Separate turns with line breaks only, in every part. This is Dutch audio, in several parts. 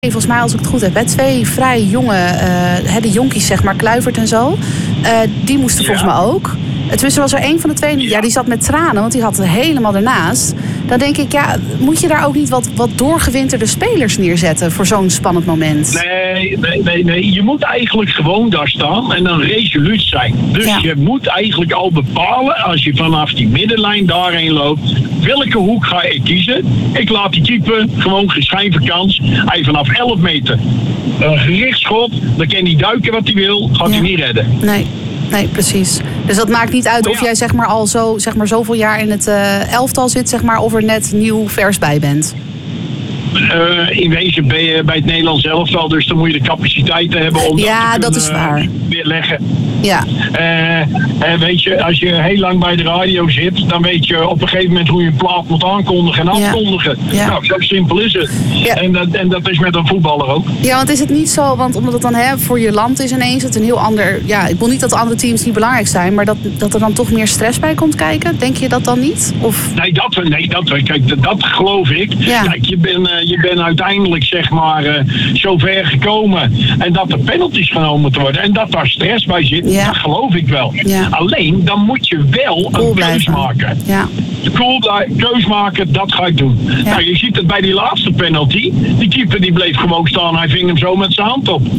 volgens mij als ik het goed heb, 2 vrij jonge, de jonkies zeg maar, Kluivert en zo. Die moesten volgens mij ook. Tenminste was er 1 van de 2, die zat met tranen, want die had helemaal ernaast. Dan denk ik, moet je daar ook niet wat doorgewinterde spelers neerzetten voor zo'n spannend moment?
Nee. Je moet eigenlijk gewoon daar staan en dan resoluut zijn. Dus je moet eigenlijk al bepalen, als je vanaf die middenlijn daarheen loopt, welke hoek ga ik kiezen? Ik laat die keeper gewoon geschijnde kans. Hij vanaf 11 meter een gerichtschot, dan kan hij duiken wat hij wil, gaat hij niet redden.
Nee, precies. Dus dat maakt niet uit of jij zeg maar al zoveel jaar in het elftal zit, zeg maar, of er net nieuw vers bij bent.
In wezen ben je bij het Nederlands elftal, dus dan moet je de capaciteiten hebben om
dat is waar.
Weerleggen.
Ja.
Weet je, als je heel lang bij de radio zit, dan weet je op een gegeven moment hoe je een plaat moet aankondigen en afkondigen.
Ja.
Nou, zo simpel is het. Ja. En dat is met een voetballer ook.
Ja, want is het niet zo, want omdat het dan voor je land is ineens het een heel ander. Ja, ik wil niet dat de andere teams niet belangrijk zijn, maar dat er dan toch meer stress bij komt kijken. Denk je dat dan niet? Of?
Nee, dat geloof ik.
Ja.
Kijk, je bent uiteindelijk zeg maar zo ver gekomen en dat er penalties genomen moeten worden en dat daar stress bij zit. Ja. Dat geloof ik wel. Ja. Alleen, dan moet je wel een keus maken. Ja. Keus maken, dat ga ik doen. Ja. Nou, je ziet het bij die laatste penalty. Die keeper die bleef gewoon staan. Hij ving hem zo met zijn hand op.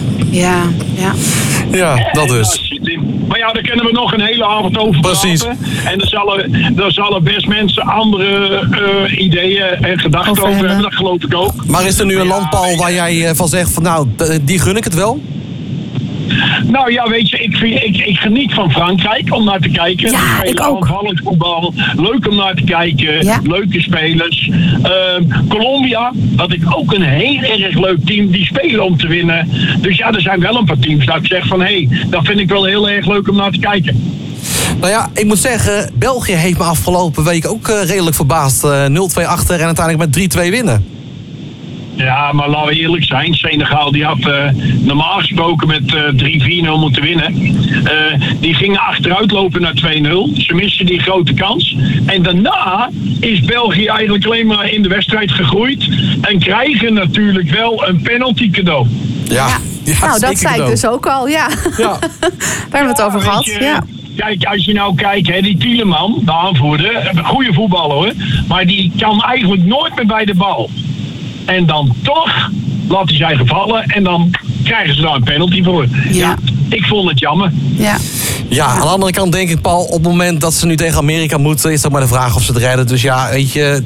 Ja, dat dus.
Maar daar kunnen we nog een hele avond over praten. En er zullen best mensen andere ideeën en gedachten over hebben. Dat geloof ik ook.
Maar is er nu een landpaal waar jij van zegt van nou, die gun ik het wel?
Nou ja, weet je, ik geniet van Frankrijk om naar te kijken.
Ja, ik ook.
Aanvallend voetbal, leuk om naar te kijken, leuke spelers. Colombia, dat ik ook een heel erg leuk team, die spelen om te winnen. Dus er zijn wel een paar teams dat ik zeg van dat vind ik wel heel erg leuk om naar te kijken.
Nou ja, ik moet zeggen, België heeft me afgelopen week ook redelijk verbaasd. 0-2 achter en uiteindelijk met 3-2 winnen. Ja,
maar laten we eerlijk zijn. Senegal die had normaal gesproken met 3-4-0 moeten winnen. Die gingen achteruit lopen naar 2-0. Ze misten die grote kans. En daarna is België eigenlijk alleen maar in de wedstrijd gegroeid. En krijgen natuurlijk wel een penalty cadeau.
Ja,
nou, dat zei ik dus ook al. Ja. Daar hebben we het over gehad.
Kijk, als je nou kijkt, die Tieleman, de aanvoerder, een goede voetballer hoor. Maar die kan eigenlijk nooit meer bij de bal. En dan toch laat hij zijn gevallen en dan krijgen ze daar een penalty voor. Ja, ik vond het jammer.
Ja, aan de andere kant denk ik, Paul, op het moment dat ze nu tegen Amerika moeten, is dat maar de vraag of ze het redden. Dus weet je,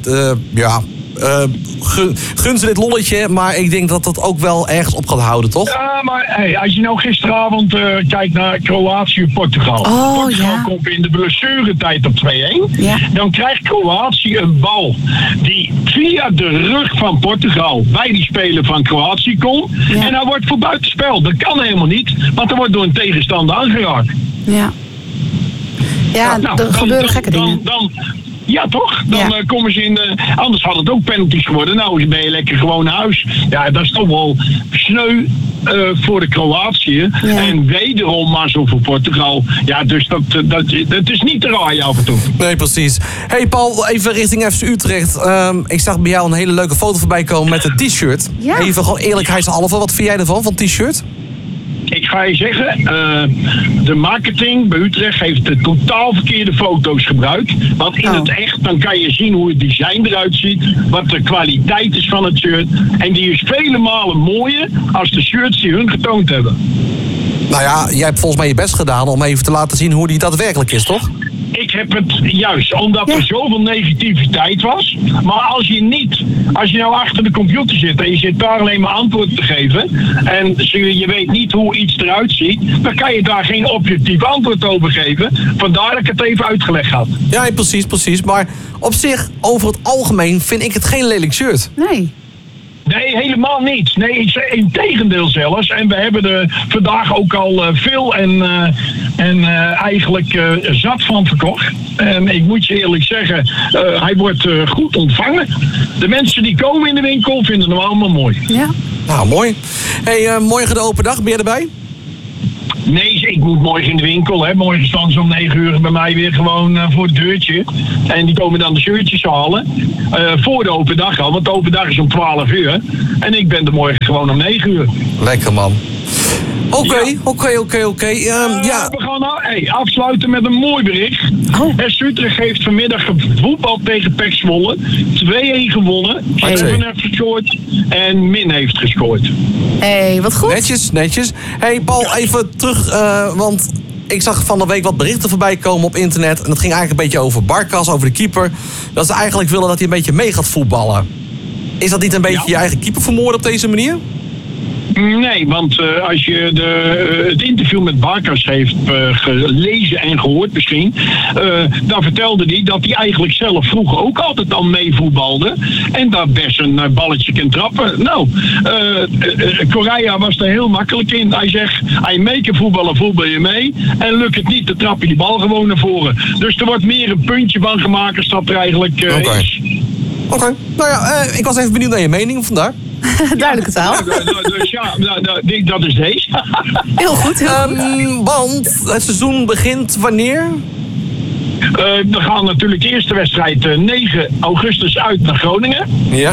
gun ze dit lolletje, maar ik denk dat dat ook wel ergens op gaat houden, toch?
Ja, maar als je nou gisteravond kijkt naar Kroatië-Portugal. Portugal komt in de blessuretijd op 2-1. Dan krijgt Kroatië een bal die via de rug van Portugal bij die speler van Kroatië komt. En hij wordt voor buitenspel. Dat kan helemaal niet, want er wordt door een tegenstander aangeraakt.
Er gebeuren gekke dingen.
Ja, toch? Dan komen ze in de... Anders had het ook penalties geworden. Nou, ben je lekker gewoon naar huis. Ja, dat is toch wel sneu voor de Kroatië. En wederom maar zo voor Portugal. Ja, dus dat is niet te raar af en toe.
Nee, precies. Hey Paul, even richting FC Utrecht. Ik zag bij jou een hele leuke foto voorbij komen met het t-shirt. Ja. Even gewoon eerlijkheidshalve. Wat vind jij ervan, van het t-shirt?
Ik ga je zeggen, de marketing bij Utrecht heeft de totaal verkeerde foto's gebruikt. Want in het echt, dan kan je zien hoe het design eruit ziet, wat de kwaliteit is van het shirt. En die is vele malen mooier als de shirts die hun getoond hebben.
Nou ja, jij hebt volgens mij je best gedaan om even te laten zien hoe die daadwerkelijk is, toch?
Ik heb het juist, omdat er zoveel negativiteit was. Maar als je nou achter de computer zit en je zit daar alleen maar antwoord te geven en je weet niet hoe iets eruit ziet, dan kan je daar geen objectief antwoord over geven. Vandaar dat ik het even uitgelegd had.
Ja, precies. Maar op zich, over het algemeen, vind ik het geen lelijk shirt.
Nee, helemaal niet. Nee, integendeel zelfs. En we hebben er vandaag ook al veel en eigenlijk zat van verkocht. En ik moet je eerlijk zeggen, hij wordt goed ontvangen. De mensen die komen in de winkel vinden hem allemaal mooi.
Ja.
Nou, mooi. Hey, morgen de open dag. Ben je erbij?
Nee, ik moet morgen in de winkel. Hè. Morgen staan ze om 9 uur bij mij weer gewoon voor het deurtje. En die komen dan de shirtjes halen. Voor de open dag al, want de open dag is om 12 uur. En ik ben er morgen gewoon om 9 uur.
Lekker, man. Oké.
We gaan afsluiten met een mooi bericht. FC Utrecht heeft vanmiddag gevoetbald tegen PEC Zwolle. 2-1 gewonnen. Steven heeft gescoord en Min heeft gescoord.
Wat goed.
Netjes. Paul, even terug, want ik zag van de week wat berichten voorbij komen op internet. En dat ging eigenlijk een beetje over Barkas, over de keeper. Dat ze eigenlijk willen dat hij een beetje mee gaat voetballen. Is dat niet een beetje je eigen keeper vermoorden op deze manier?
Nee, want als je het interview met Barkas heeft gelezen en gehoord misschien, dan vertelde hij dat hij eigenlijk zelf vroeger ook altijd al meevoetbalde en daar best een balletje kan trappen. Nou, Correa was er heel makkelijk in. Hij zegt, als je mee kan voetballen, voetbal je mee. En lukt het niet, dan trap je die bal gewoon naar voren. Dus er wordt meer een puntje van gemaakt als dat er eigenlijk is.
Oké. Nou ja, ik was even benieuwd naar je mening, vandaar.
Duidelijke taal.
Dus ja, dat is deze.
Heel goed.
Want het seizoen begint wanneer?
We gaan natuurlijk de eerste wedstrijd 9 augustus uit naar Groningen.
Ja.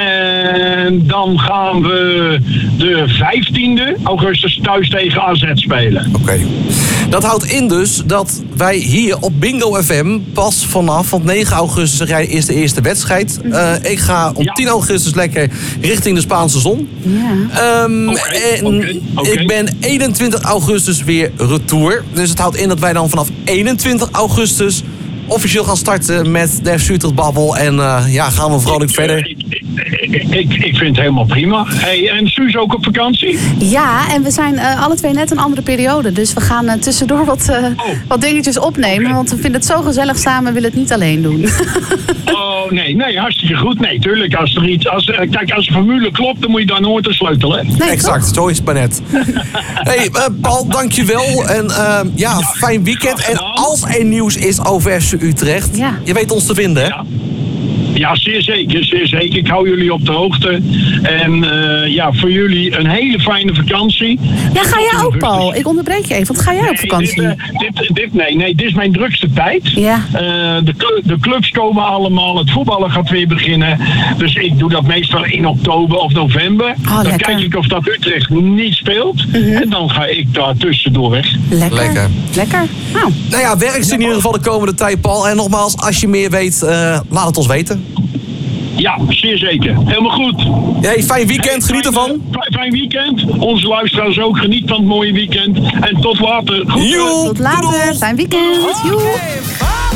En dan gaan we de 15e augustus thuis tegen AZ spelen.
Oké. Dat houdt in dus dat wij hier op Bingo FM pas want 9 augustus is de eerste wedstrijd. Ik ga op 10 augustus lekker richting de Spaanse zon.
Ja.
Ik ben 21 augustus weer retour. Dus het houdt in dat wij dan vanaf 21 augustus officieel gaan starten met de FC Utrecht babbel. En gaan we vrolijk verder.
Ik vind het helemaal prima. En Suus ook op vakantie?
Ja, en we zijn alle twee net een andere periode. Dus we gaan tussendoor wat dingetjes opnemen. Okay. Want we vinden het zo gezellig samen, we willen het niet alleen doen.
Nee, hartstikke goed. Nee, tuurlijk. Als de formule klopt, dan moet je daar nooit aan sleutelen.
Nee,
exact, zo is het maar net. Paul, dankjewel. En fijn weekend. En als er nieuws is over FC Utrecht, je weet ons te vinden, hè?
Ja, zeer zeker. Ik hou jullie op de hoogte. En voor jullie een hele fijne vakantie.
Ja, ga jij ook, Paul? Ik onderbreek je even, want ga jij op vakantie?
Dit is mijn drukste tijd.
Ja.
De clubs komen allemaal, het voetballen gaat weer beginnen. Dus ik doe dat meestal in oktober of november. Dan lekker. Kijk ik of dat Utrecht niet speelt. En dan ga ik daar tussendoor weg.
Lekker.
Nou ja, werk in ieder geval de komende tijd, Paul. En nogmaals, als je meer weet, laat het ons weten.
Ja, zeer zeker. Helemaal goed.
Hey, fijn weekend, geniet ervan.
Fijn weekend. Onze luisteraars ook, geniet van het mooie weekend. En tot later.
Tot later, fijn weekend. Joe.